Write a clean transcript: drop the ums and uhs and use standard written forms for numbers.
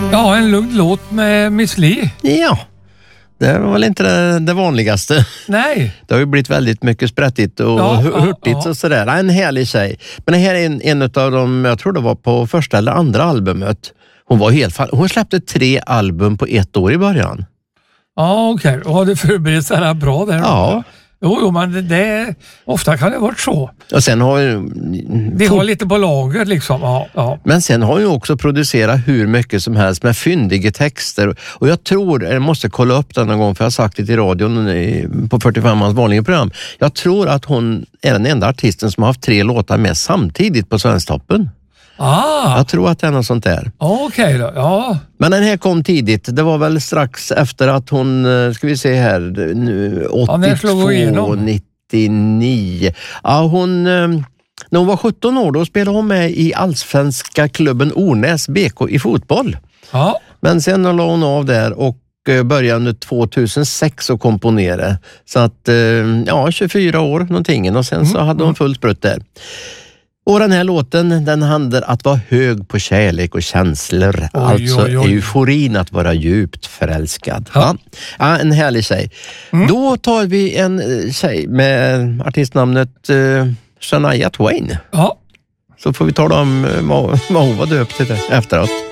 Ja, en lugn låt med Miss Li. Ja, det var väl inte det vanligaste. Nej. Det har ju blivit väldigt mycket sprättigt och hurtigt och sådär. En härlig tjej. Men det här är en av dem, jag tror det var på första eller andra albumet. Hon släppte 3 album på 1 år i början. Ja, okej. Och har du förberett så här bra där? Ja. Jo, men ofta kan det vara så. Och sen har det har lite på lager liksom. Ja. Men sen har ju också producerat hur mycket som helst med fyndiga texter. Och jag måste kolla upp den någon gång, för jag har sagt det i radion på 45ans vanliga program. Jag tror att hon är den enda artisten som har haft 3 låtar med samtidigt på Svensktoppen. Jag tror att det är något sånt där. Okej då, ja. Men den här kom tidigt. Det var väl strax efter att hon, ska vi se här, 82, 99. Ja, när hon var 17 år då spelade hon med i allsvenska klubben Ornäs BK i fotboll. Ja. Men sen la hon av där och började under 2006 att komponera. Så att, 24 år någonting. Och sen så hade hon fullt sprutt där. Och den här låten, den handlar att vara hög på kärlek och känslor. Euforin att vara djupt förälskad. Ja, en härlig tjej. Då tar vi en tjej med artistnamnet Shania Twain. Ja. Så får vi tala om vad hon var döpt till efteråt.